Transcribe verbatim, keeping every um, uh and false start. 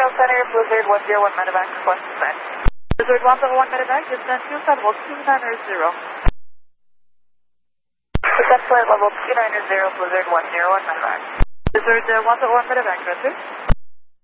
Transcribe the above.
Trail Center, Blizzard one zero one medevac, request descent. Blizzard one zero one medevac, descent to flight level two nine zero. Descent flight level two nine zero, Blizzard one zero one medevac. Blizzard uh, one zero one medevac, go through.